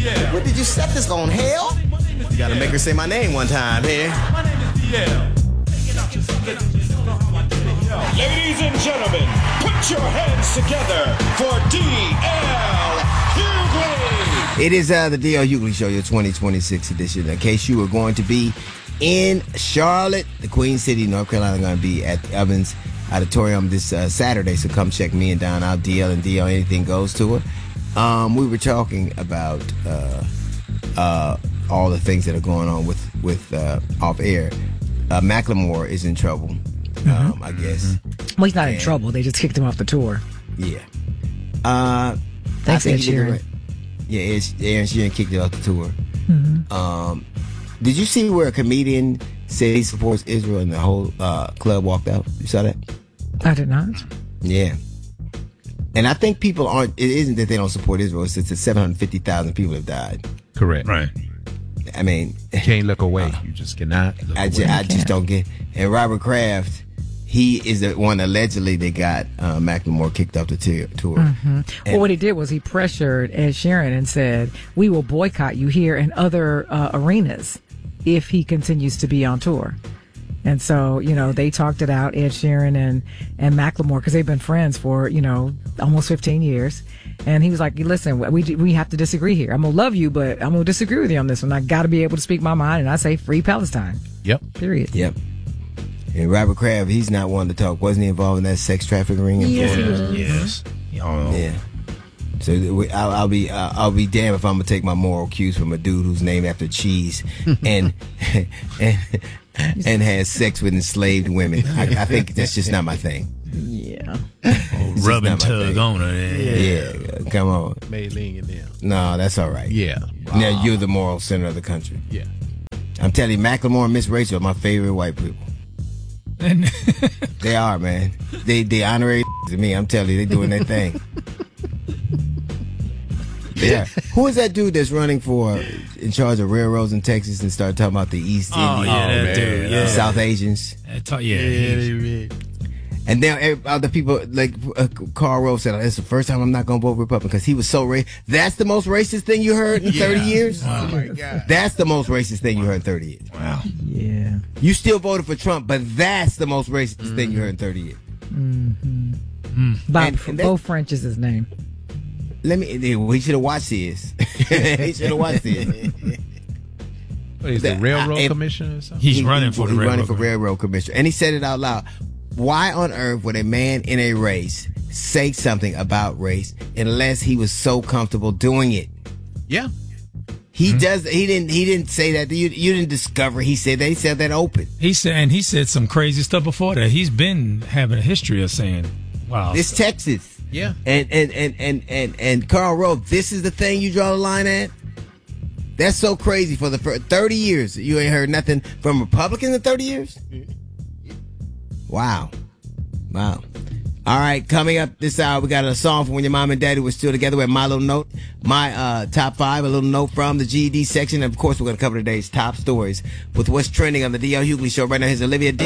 What did you set this on, hell? You gotta make her say my name one time here. My name is DL. Ladies and gentlemen, put your hands together for D.L. Hughley. It is the D.L. Hughley Show, your 2026 edition. In case you were going to be in Charlotte, the Queen City, North Carolina, going to be at the Evans Auditorium this Saturday. So come check me and Don out. DL and DL, anything goes to it. We were talking about all the things that are going on with off air. Macklemore is in trouble, I guess. Well, he's not in trouble. They just kicked him off the tour. Yeah. Thanks, Ed Sheeran. Yeah, Ed Sheeran kicked it off the tour. Mm-hmm. Did you see where a comedian said he supports Israel and the whole club walked out? You saw that? I did not. Yeah. And I think people aren't, it isn't that they don't support Israel, it's that 750,000 people have died. Correct. Right. I mean, you can't look away. You just cannot look away. I just don't get. And Robert Kraft, he is the one allegedly that got Macklemore kicked off the tour. Mm-hmm. Well, what he did was he pressured Ed Sheeran and said, "We will boycott you here and other arenas if he continues to be on tour." And so, they talked it out, Ed Sheeran and Macklemore, because they've been friends for, almost 15 years. And he was like, listen, we have to disagree here. I'm going to love you, but I'm going to disagree with you on this one. I got to be able to speak my mind. And I say free Palestine. Yep. Period. Yep. And Robert Kraft, he's not one to talk. Wasn't he involved in that sex trafficking ring? Yes. Yeah. So I'll be damned if I'm going to take my moral cues from a dude who's named after cheese and has sex with enslaved women. I think that's just not my thing. Yeah. Rub and tug on her. Yeah. Come on. Mei-Ling and them. No, that's all right. Yeah. Now you're the moral center of the country. Yeah. I'm telling you, Macklemore and Miss Rachel are my favorite white people. They are, man. They honorary to me. I'm telling you, they doing their thing. Yeah. Who is that dude that's running for in charge of railroads in Texas and start talking about the East Indians? That dude. Yeah. South Asians. And then other people, like Karl Rove said, it's the first time I'm not going to vote Republican because he was so racist. That's the most racist thing you heard in 30 years? Oh, my God. That's the most racist thing you heard in 30 years. Wow. Yeah. You still voted for Trump, but that's the most racist thing you heard in 30 years. Mm-hmm. Bo French is his name. We should have watched this. He should have watched this. What is the railroad commissioner or something? He's running for the railroad commissioner. And he said it out loud. Why on earth would a man in a race say something about race unless he was so comfortable doing it? Yeah. He didn't say that. You didn't discover he said that. He said that open. He said some crazy stuff before that. He's been having a history of saying, wow. This Texas. Yeah. And Karl Rove, this is the thing you draw the line at? That's so crazy. For the 30 years, you ain't heard nothing from Republicans in 30 years? Wow. All right, coming up this hour, we got a song from when your mom and daddy were still together with My Little Note, my top 5, a little note from the GED section. And of course, we're going to cover today's top stories with what's trending on the D.L. Hughley Show. Right now, here's Olivia D.